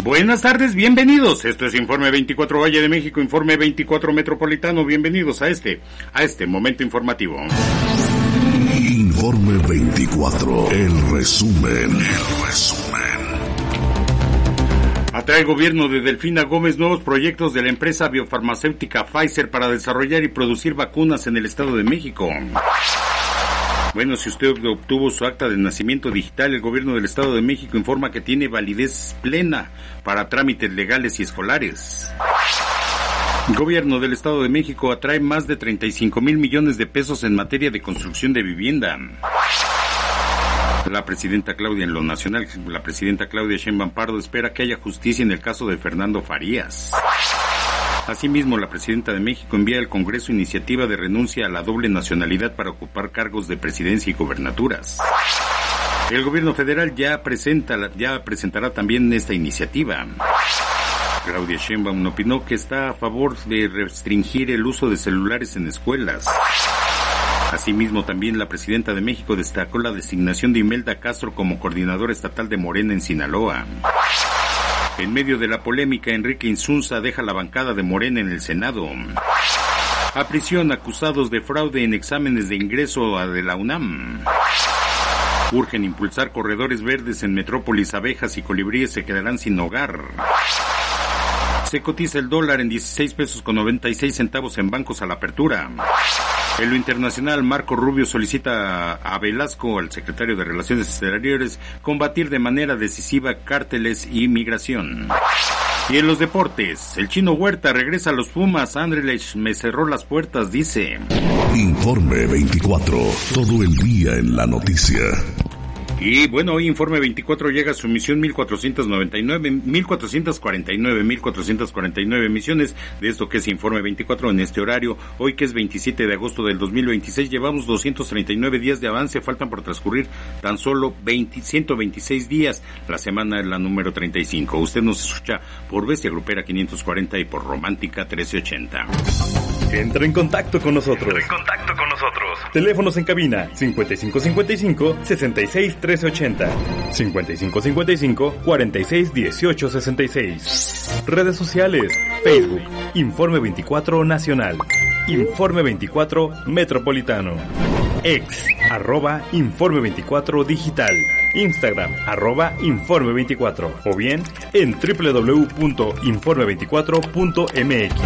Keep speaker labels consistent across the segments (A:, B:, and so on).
A: Buenas tardes, bienvenidos. Esto es Informe 24 Valle de México, Informe 24 Metropolitano. Bienvenidos a este momento informativo.
B: Informe 24, el resumen.
A: Atrae el gobierno de Delfina Gómez nuevos proyectos de la empresa biofarmacéutica Pfizer para desarrollar y producir vacunas en el Estado de México. Bueno, si usted obtuvo su acta de nacimiento digital, el gobierno del Estado de México informa que tiene validez plena para trámites legales y escolares. El gobierno del Estado de México atrae más de 35 mil millones de pesos en materia de construcción de vivienda. La presidenta Claudia en lo nacional, la presidenta Claudia Sheinbaum Pardo espera que haya justicia en el caso de Fernando Farías. Asimismo, la presidenta de México envía al Congreso iniciativa de renuncia a la doble nacionalidad para ocupar cargos de presidencia y gobernaturas. El gobierno federal ya presentará también esta iniciativa. Claudia Sheinbaum opinó que está a favor de restringir el uso de celulares en escuelas. Asimismo, también la presidenta de México destacó la designación de Imelda Castro como coordinadora estatal de Morena en Sinaloa. En medio de la polémica, Enrique Insunza deja la bancada de Morena en el Senado. A prisión acusados de fraude en exámenes de ingreso de la UNAM. Urgen impulsar corredores verdes en Metrópolis. Abejas y colibríes se quedarán sin hogar. Se cotiza el dólar en 16 pesos con 96 centavos en bancos a la apertura. En lo internacional, Marco Rubio solicita a Velasco, al secretario de Relaciones Exteriores, combatir de manera decisiva cárteles y migración. Y en los deportes, el Chino Huerta regresa a los Pumas. Anderlecht me cerró las puertas, dice.
B: Informe 24, todo el día en la noticia.
A: Y bueno, hoy Informe 24 llega a su misión 1449 emisiones de esto que es Informe 24 en este horario. Hoy que es 27 de agosto del 2026, llevamos 239 días de avance, faltan por transcurrir tan solo 126 días. La semana es la número 35. Usted nos escucha por Bestia Grupera 540 y por Romántica 1380.
C: Entra en contacto con nosotros. Teléfonos en cabina 5555-661380, 5555-461866. Redes sociales, Facebook, Informe 24 Nacional, Informe 24 Metropolitano, Ex, @Informe 24 Digital, Instagram, @Informe 24, o bien en www.informe24.mx.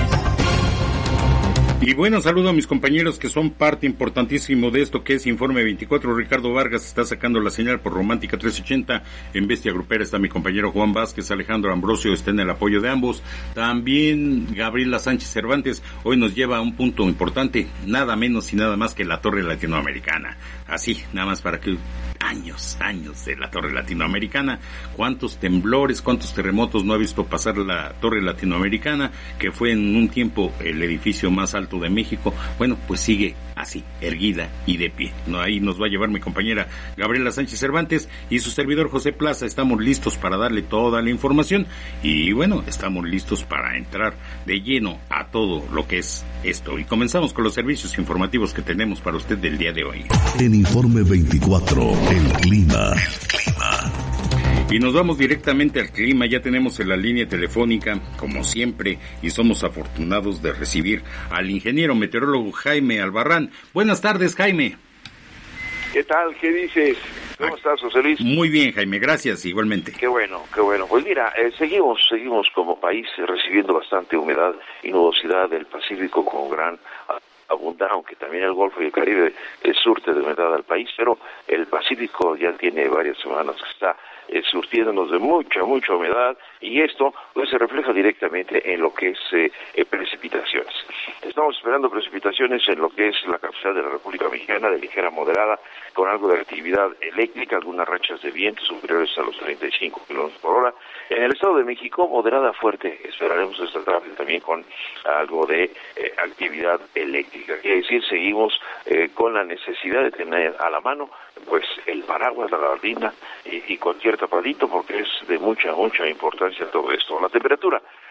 A: Y bueno, saludo a mis compañeros que son parte importantísimo de esto que es Informe 24. Ricardo Vargas está sacando la señal por Romántica 380. En Bestia Grupera está mi compañero Juan Vázquez. Alejandro Ambrosio está en el apoyo de ambos. También Gabriela Sánchez Cervantes hoy nos lleva a un punto importante, nada menos y nada más que la Torre Latinoamericana. Así, nada más para que años de la Torre Latinoamericana. Cuántos temblores, cuántos terremotos no ha visto pasar la Torre Latinoamericana, que fue en un tiempo el edificio más alto de México. Bueno, pues sigue así, erguida y de pie. No, ahí nos va a llevar mi compañera Gabriela Sánchez Cervantes y su servidor José Plaza. Estamos listos para darle toda la información y bueno, estamos listos para entrar de lleno a todo lo que es esto. Y comenzamos con los servicios informativos que tenemos para usted del día de hoy.
B: En Informe 24, el clima.
A: Y nos vamos directamente al clima. Ya tenemos en la línea telefónica, como siempre, y somos afortunados de recibir al ingeniero meteorólogo Jaime Albarrán. Buenas tardes, Jaime.
D: ¿Qué tal? ¿Qué dices? ¿Cómo estás, José Luis?
A: Muy bien, Jaime, gracias, igualmente.
D: Qué bueno. Pues mira, seguimos como país recibiendo bastante humedad y nubosidad del Pacífico con gran abundar, aunque también el Golfo y el Caribe surte de humedad al país, pero el Pacífico ya tiene varias semanas que está surtiéndonos de mucha humedad, y esto pues se refleja directamente en lo que es precipitaciones. Estamos esperando precipitaciones en lo que es la capital de la República Mexicana, de ligera a moderada, con algo de actividad eléctrica, algunas rachas de viento superiores a los 35 kilómetros por hora. En el Estado de México, moderada fuerte, esperaremos esta tarde también con algo de actividad eléctrica. Quiere decir, seguimos con la necesidad de tener a la mano pues el paraguas, la gabardina y cualquier tapadito, porque es de mucha importancia todo esto. La temperatura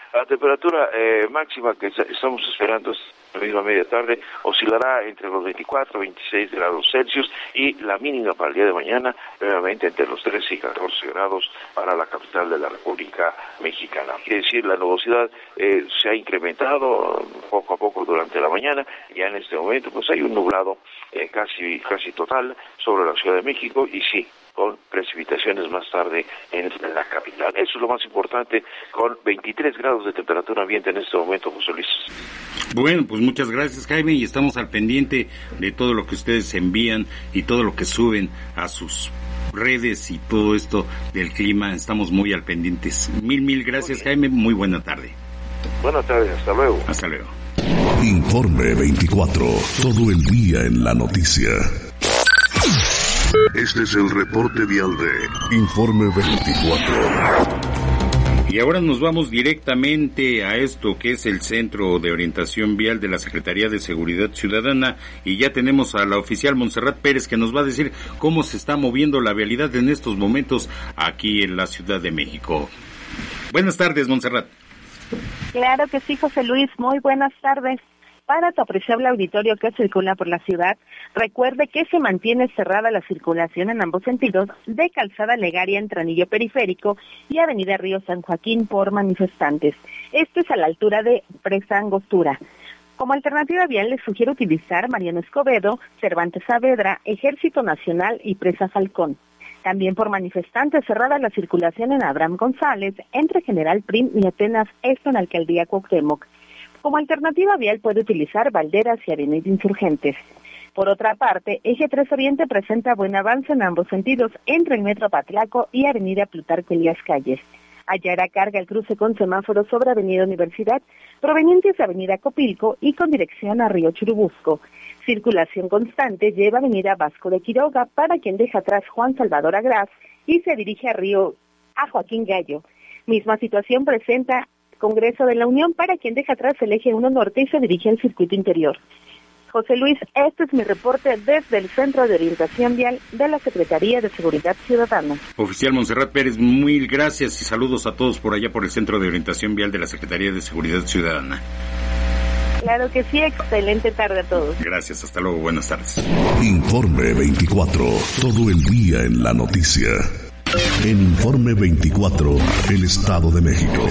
D: La temperatura máxima que estamos esperando la misma media tarde oscilará entre los 24 y 26 grados Celsius y la mínima para el día de mañana nuevamente entre los 13 y 14 grados para la capital de la República Mexicana. Quiere decir, la nubosidad se ha incrementado poco a poco durante la mañana. Ya en este momento pues hay un nublado casi total sobre la Ciudad de México y sí, con precipitaciones más tarde en la capital. Eso es lo más importante, con 23 grados de temperatura ambiente en este momento, José Luis.
A: Bueno, pues muchas gracias, Jaime, y estamos al pendiente de todo lo que ustedes envían y todo lo que suben a sus redes y todo esto del clima. Estamos muy al pendientes. Mil gracias, Jaime. Muy buena tarde.
D: Buenas tardes, hasta luego.
A: Hasta luego.
B: Informe 24, todo el día en la noticia. Este es el reporte vial de Informe 24.
A: Y ahora nos vamos directamente a esto que es el Centro de Orientación Vial de la Secretaría de Seguridad Ciudadana, y ya tenemos a la oficial Montserrat Pérez que nos va a decir cómo se está moviendo la vialidad en estos momentos aquí en la Ciudad de México. Buenas tardes, Montserrat.
E: Claro que sí, José Luis, muy buenas tardes. Para tu apreciable auditorio que circula por la ciudad, recuerde que se mantiene cerrada la circulación en ambos sentidos de Calzada Legaria entre Anillo Periférico y Avenida Río San Joaquín por manifestantes. Esto es a la altura de Presa Angostura. Como alternativa vial les sugiero utilizar Mariano Escobedo, Cervantes Saavedra, Ejército Nacional y Presa Falcón. También por manifestantes cerrada la circulación en Abraham González entre General Prim y Atenas, esto en la Alcaldía Cuauhtémoc. Como alternativa vial puede utilizar Valderas y Avenida Insurgentes. Por otra parte, Eje 3 Oriente presenta buen avance en ambos sentidos entre el Metro Patlaco y Avenida Plutarco Elías Calles. Hallará carga el cruce con semáforo sobre Avenida Universidad, provenientes de Avenida Copilco y con dirección a Río Churubusco. Circulación constante lleva Avenida Vasco de Quiroga para quien deja atrás Juan Salvador Agraz y se dirige a Joaquín Gallo. Misma situación presenta Congreso de la Unión para quien deja atrás el eje 1 norte y se dirige al circuito interior. José Luis, este es mi reporte desde el Centro de Orientación Vial de la Secretaría de Seguridad Ciudadana.
A: Oficial Montserrat Pérez, mil gracias y saludos a todos por allá por el Centro de Orientación Vial de la Secretaría de Seguridad Ciudadana.
E: Claro que sí, excelente tarde a todos.
A: Gracias, hasta luego, buenas tardes.
B: Informe 24, todo el día en la noticia. En Informe 24, el Estado de México.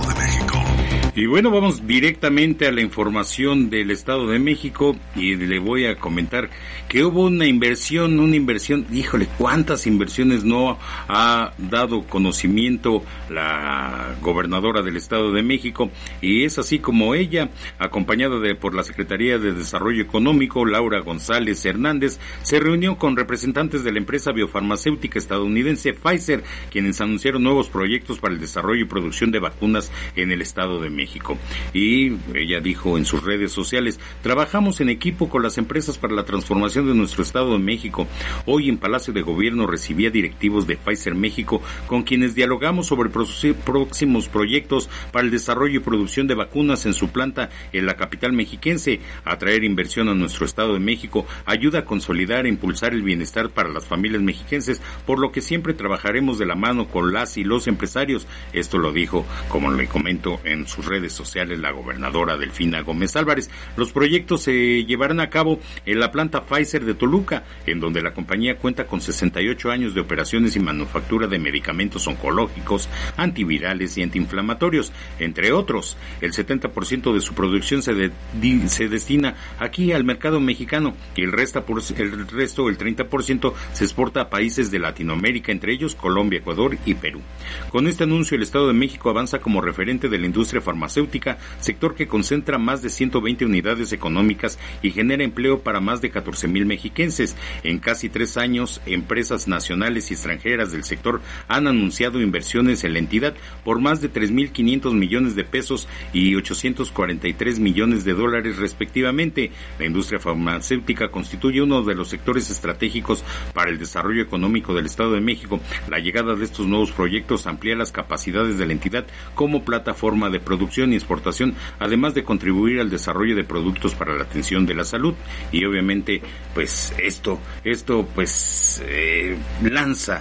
A: Y bueno, vamos directamente a la información del Estado de México y le voy a comentar que hubo una inversión, híjole, cuántas inversiones no ha dado conocimiento la gobernadora del Estado de México, y es así como ella, acompañada por la Secretaría de Desarrollo Económico, Laura González Hernández, se reunió con representantes de la empresa biofarmacéutica estadounidense Pfizer, quienes anunciaron nuevos proyectos para el desarrollo y producción de vacunas en el Estado de México. Y ella dijo en sus redes sociales: trabajamos en equipo con las empresas para la transformación de nuestro Estado de México. Hoy en Palacio de Gobierno recibí a directivos de Pfizer México con quienes dialogamos sobre próximos proyectos para el desarrollo y producción de vacunas en su planta en la capital mexiquense. Atraer inversión a nuestro Estado de México ayuda a consolidar e impulsar el bienestar para las familias mexiquenses, por lo que siempre trabajaremos de la mano con las y los empresarios. Esto lo dijo, como le comento, en sus redes sociales la gobernadora Delfina Gómez Álvarez. Los proyectos se llevarán a cabo en la planta Pfizer de Toluca, en donde la compañía cuenta con 68 años de operaciones y manufactura de medicamentos oncológicos, antivirales y antiinflamatorios, entre otros. El 70% de su producción se destina aquí al mercado mexicano y el resto, el 30%, se exporta a países de Latinoamérica, entre ellos Colombia, Ecuador y Perú. Con este anuncio, el Estado de México avanza como referente de la industria farmacéutica, sector que concentra más de 120 unidades económicas y genera empleo para más de 14,000 mexiquenses. En casi 3 años, empresas nacionales y extranjeras del sector han anunciado inversiones en la entidad por más de 3,500 millones de pesos y 843 millones de dólares respectivamente. La industria farmacéutica constituye uno de los sectores estratégicos para el desarrollo económico del Estado de México. La llegada de estos nuevos proyectos amplía las capacidades de la entidad como plataforma de producción producción y exportación, además de contribuir al desarrollo de productos para la atención de la salud. Y obviamente, pues esto pues lanza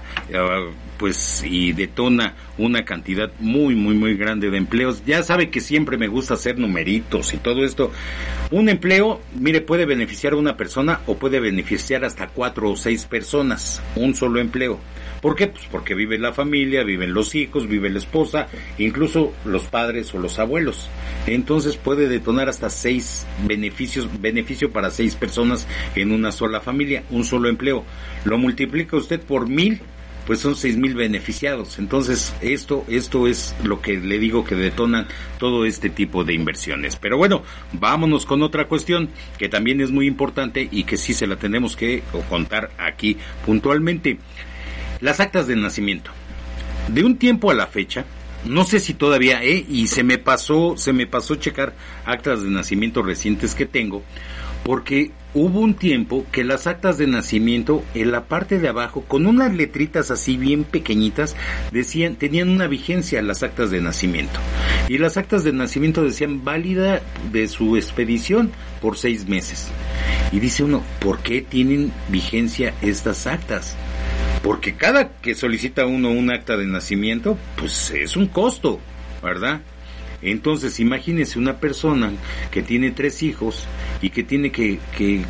A: pues y detona una cantidad muy grande de empleos. Ya sabe que siempre me gusta hacer numeritos y todo esto. Un empleo, mire, puede beneficiar a una persona o puede beneficiar hasta 4 o 6 personas, un solo empleo. ¿Por qué? Pues porque vive la familia, viven los hijos, vive la esposa, incluso los padres o los abuelos. Entonces puede detonar hasta 6 beneficio para 6 personas en una sola familia, un solo empleo. Lo multiplica usted por 1000, pues son 6,000 beneficiados. Entonces esto es lo que le digo que detonan todo este tipo de inversiones. Pero bueno, vámonos con otra cuestión que también es muy importante y que sí se la tenemos que contar aquí puntualmente. Las actas de nacimiento. De un tiempo a la fecha, no sé si todavía, y se me pasó checar actas de nacimiento recientes que tengo, porque hubo un tiempo que las actas de nacimiento en la parte de abajo, con unas letritas así bien pequeñitas, tenían una vigencia las actas de nacimiento. Y las actas de nacimiento decían válida de su expedición por 6 meses. Y dice uno, ¿por qué tienen vigencia estas actas? Porque cada que solicita uno un acta de nacimiento, pues es un costo, ¿verdad? Entonces, imagínese una persona que tiene 3 hijos y que tiene que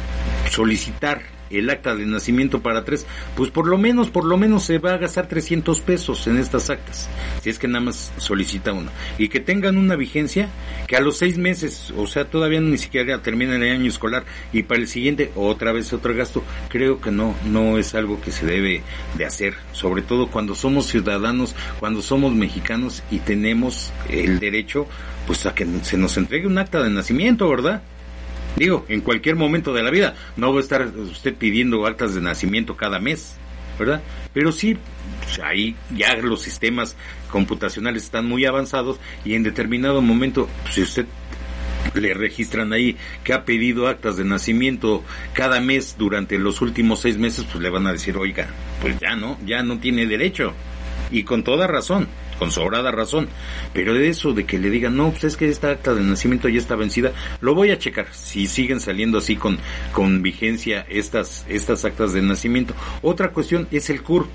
A: solicitar el acta de nacimiento para 3, pues por lo menos se va a gastar 300 pesos en estas actas, si es que nada más solicita uno. Y que tengan una vigencia que a los 6 meses, o sea, todavía ni siquiera termina el año escolar, y para el siguiente otra vez otro gasto. Creo que no es algo que se debe de hacer, sobre todo cuando somos ciudadanos, cuando somos mexicanos y tenemos el derecho pues a que se nos entregue un acta de nacimiento, ¿verdad? Digo, en cualquier momento de la vida, no va a estar usted pidiendo actas de nacimiento cada mes, ¿verdad? Pero sí, pues ahí ya los sistemas computacionales están muy avanzados y en determinado momento, pues, si usted le registran ahí que ha pedido actas de nacimiento cada mes durante los últimos 6 meses, pues le van a decir, oiga, pues ya no tiene derecho. Y con toda razón, con sobrada razón. Pero de eso de que le digan, no, pues es que esta acta de nacimiento ya está vencida, lo voy a checar si siguen saliendo así con vigencia estas actas de nacimiento. Otra cuestión es el CURP.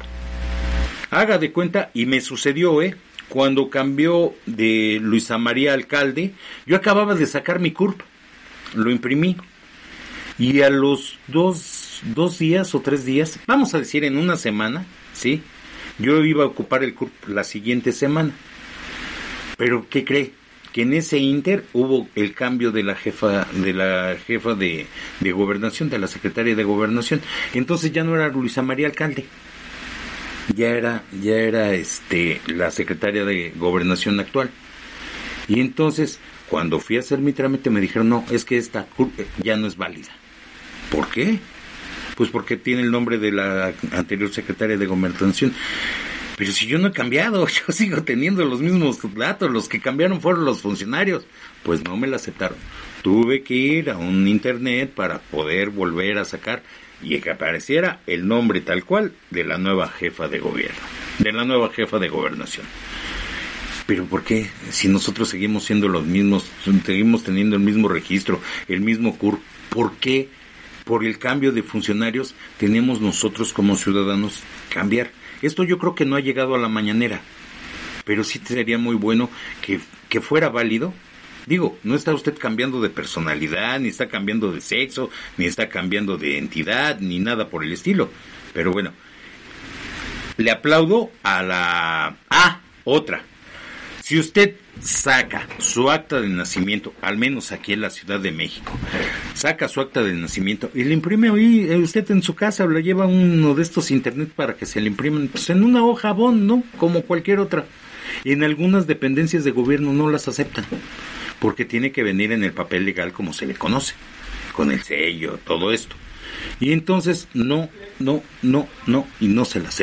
A: Haga de cuenta, y me sucedió, cuando cambió de Luisa María Alcalde, yo acababa de sacar mi CURP, lo imprimí, y a los 2 días o 3 días, vamos a decir en una semana, ¿sí?, yo iba a ocupar el CURP la siguiente semana. Pero ¿qué cree? Que en ese inter hubo el cambio de la jefa de gobernación, de la secretaria de gobernación. Entonces ya no era Luisa María Alcalde. Ya era la secretaria de gobernación actual. Y entonces, cuando fui a hacer mi trámite me dijeron, "No, es que esta CURP ya no es válida." ¿Por qué? Pues porque tiene el nombre de la anterior secretaria de gobernación. Pero si yo no he cambiado, yo sigo teniendo los mismos datos, los que cambiaron fueron los funcionarios. Pues no me la aceptaron. Tuve que ir a un internet para poder volver a sacar y que apareciera el nombre tal cual de la nueva jefa de gobierno, de la nueva jefa de gobernación. Pero ¿por qué? Si nosotros seguimos siendo los mismos, seguimos teniendo el mismo registro, el mismo CURP, ¿por qué? Por el cambio de funcionarios tenemos nosotros como ciudadanos cambiar. Esto yo creo que no ha llegado a la mañanera, pero sí sería muy bueno que fuera válido. Digo, no está usted cambiando de personalidad, ni está cambiando de sexo, ni está cambiando de entidad, ni nada por el estilo. Pero bueno, le aplaudo a otra. Si usted saca su acta de nacimiento, al menos aquí en la Ciudad de México, saca su acta de nacimiento y le imprime ahí, usted en su casa le lleva uno de estos internet para que se le impriman, pues en una hoja bond, ¿no? Como cualquier otra. Y en algunas dependencias de gobierno no las aceptan, porque tiene que venir en el papel legal como se le conoce, con el sello, todo esto. Y entonces no, y no se la aceptan.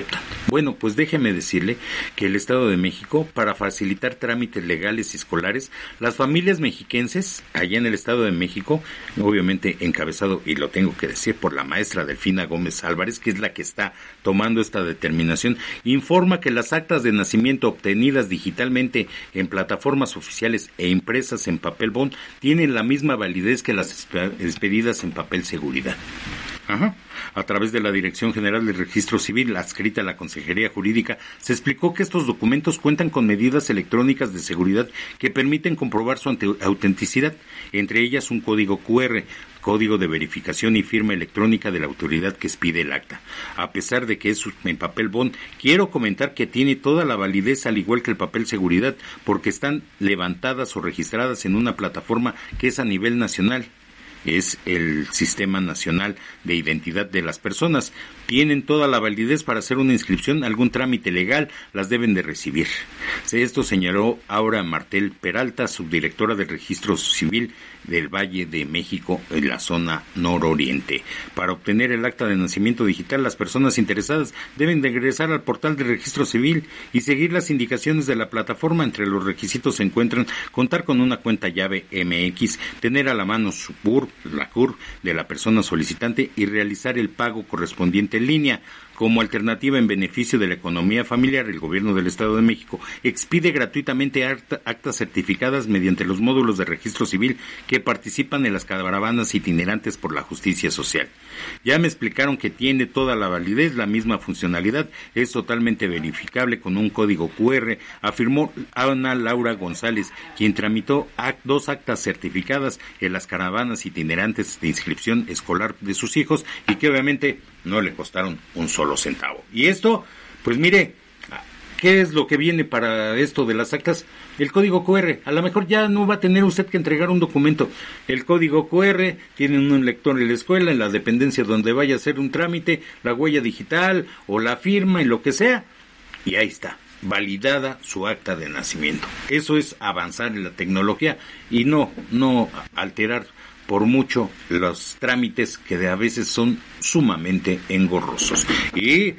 A: Bueno, pues déjeme decirle que el Estado de México, para facilitar trámites legales y escolares, las familias mexiquenses, allá en el Estado de México, obviamente encabezado, y lo tengo que decir, por la maestra Delfina Gómez Álvarez, que es la que está tomando esta determinación, informa que las actas de nacimiento obtenidas digitalmente en plataformas oficiales e impresas en papel bond tienen la misma validez que las expedidas en papel seguridad. Ajá. A través de la Dirección General del Registro Civil, adscrita a la Consejería Jurídica, se explicó que estos documentos cuentan con medidas electrónicas de seguridad que permiten comprobar su autenticidad, entre ellas un código QR, código de verificación y firma electrónica de la autoridad que expide el acta. A pesar de que es en papel bond, quiero comentar que tiene toda la validez al igual que el papel seguridad, porque están levantadas o registradas en una plataforma que es a nivel nacional. Es el Sistema Nacional de Identidad de las Personas. Tienen toda la validez para hacer una inscripción, algún trámite legal, las deben de recibir. Esto señaló Aura Martel Peralta, subdirectora del Registro Civil del Valle de México en la zona nororiente. Para obtener el acta de nacimiento digital, las personas interesadas deben de ingresar al portal del Registro Civil y seguir las indicaciones de la plataforma. Entre los requisitos se encuentran contar con una cuenta llave MX, tener a la mano su CUR, la CUR de la persona solicitante y realizar el pago correspondiente en línea. Como alternativa en beneficio de la economía familiar, el Gobierno del Estado de México expide gratuitamente actas certificadas mediante los módulos de registro civil que participan en las caravanas itinerantes por la justicia social. Ya me explicaron que tiene toda la validez, la misma funcionalidad, es totalmente verificable con un código QR, afirmó Ana Laura González, quien tramitó 2 actas certificadas en las caravanas itinerantes de inscripción escolar de sus hijos y que obviamente no le costaron un solo centavo. Y esto, pues mire, ¿qué es lo que viene para esto de las actas? El código QR. A lo mejor ya no va a tener usted que entregar un documento. El código QR tiene un lector en la escuela, en la dependencia donde vaya a hacer un trámite, la huella digital o la firma, en lo que sea, y ahí está, validada su acta de nacimiento. Eso es avanzar en la tecnología y no alterar por mucho los trámites que a veces son sumamente engorrosos. Y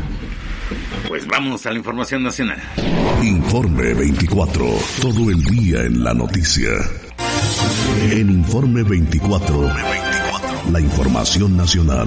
A: pues vámonos a la información nacional.
B: Informe 24, todo el día en la noticia. En Informe 24, la información nacional.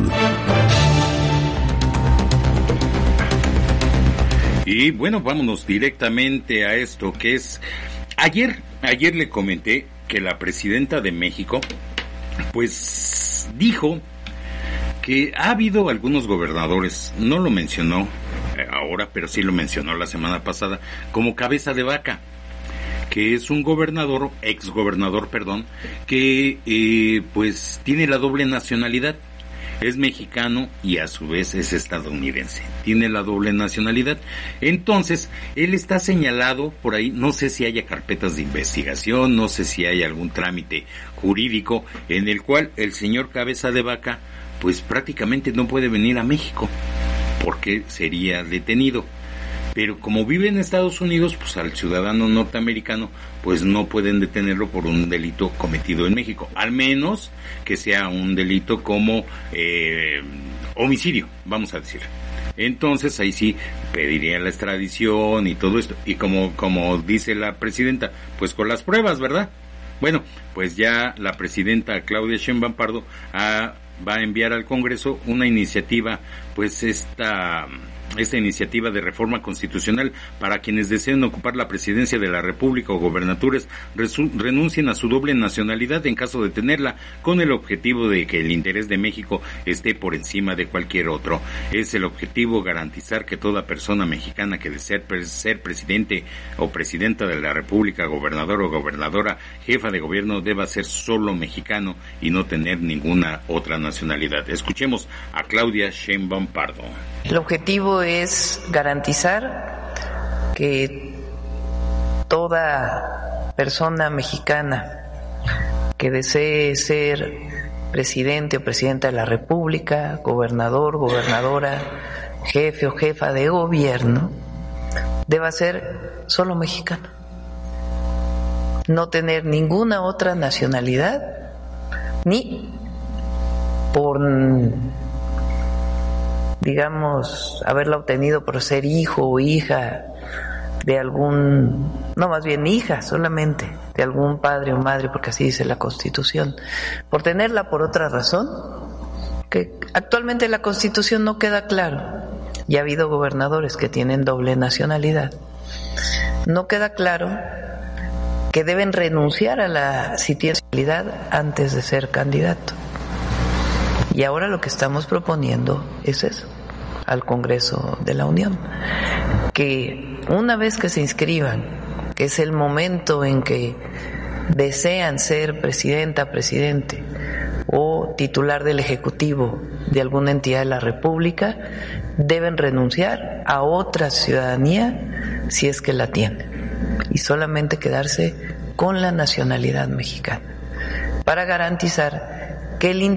A: Y bueno, vámonos directamente a esto que es... Ayer le comenté que la presidenta de México pues dijo que ha habido algunos gobernadores, no lo mencionó ahora, pero sí lo mencionó la semana pasada, como Cabeza de Vaca, que es un gobernador, exgobernador, que pues tiene la doble nacionalidad. Es mexicano y a su vez es estadounidense. Tiene la doble nacionalidad. Entonces, él está señalado por ahí, no sé si haya carpetas de investigación, no sé si hay algún trámite jurídico en el cual el señor Cabeza de Vaca, pues prácticamente no puede venir a México, porque sería detenido. Pero como vive en Estados Unidos, pues al ciudadano norteamericano, pues no pueden detenerlo por un delito cometido en México, al menos que sea un delito como homicidio, vamos a decir. Entonces ahí sí pediría la extradición y todo esto. Y como dice la presidenta, pues con las pruebas, ¿verdad? Bueno, pues ya la presidenta Claudia Sheinbaum Pardo va a enviar al Congreso una iniciativa, pues esta iniciativa de reforma constitucional para quienes deseen ocupar la presidencia de la República o gobernaturas renuncien a su doble nacionalidad en caso de tenerla, con el objetivo de que el interés de México esté por encima de cualquier otro. Es el objetivo garantizar que toda persona mexicana que desee ser presidente o presidenta de la República, gobernador o gobernadora, jefa de gobierno, deba ser solo mexicano y no tener ninguna otra nacionalidad. Escuchemos a Claudia Sheinbaum Pardo.
F: El objetivo es garantizar que toda persona mexicana que desee ser presidente o presidenta de la República, gobernador, gobernadora, jefe o jefa de gobierno, deba ser solo mexicano. No tener ninguna otra nacionalidad, ni por digamos, haberla obtenido por ser hijo o hija de algún, no, más bien hija solamente, de algún padre o madre, porque así dice la Constitución, por tenerla por otra razón, que actualmente en la Constitución no queda claro, y ha habido gobernadores que tienen doble nacionalidad, no queda claro que deben renunciar a la nacionalidad antes de ser candidato. Y ahora lo que estamos proponiendo es eso, al Congreso de la Unión, que una vez que se inscriban, que es el momento en que desean ser presidenta, presidente o titular del Ejecutivo de alguna entidad de la República, deben renunciar a otra ciudadanía si es que la tienen y solamente quedarse con la nacionalidad mexicana para garantizar que el